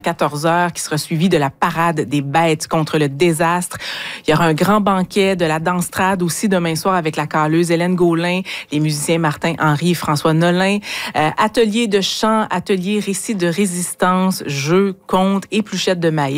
14h, qui sera suivi de la parade des bêtes contre le désastre. Il y aura un grand banquet de la danse-trad aussi demain soir avec la caleuse Hélène Gaulin, les musiciens Martin Henry et François Nolin. Atelier de chant, atelier récit de résistance, jeux, contes, épluchettes de maïs.